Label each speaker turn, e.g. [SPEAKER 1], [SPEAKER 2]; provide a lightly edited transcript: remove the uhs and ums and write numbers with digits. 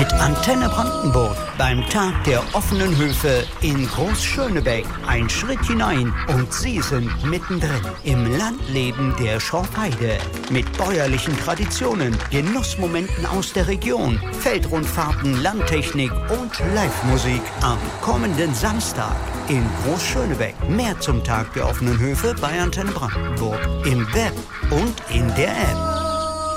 [SPEAKER 1] mit Antenne Brandenburg beim Tag der offenen Höfe in Großschönebeck. Ein Schritt hinein und Sie sind mittendrin im Landleben der Schorfheide. Mit bäuerlichen Traditionen, Genussmomenten aus der Region, Feldrundfahrten, Landtechnik und Live-Musik am kommenden Samstag in Großschönebeck. Mehr zum Tag der offenen Höfe bei Antenne Brandenburg im Web und in der App.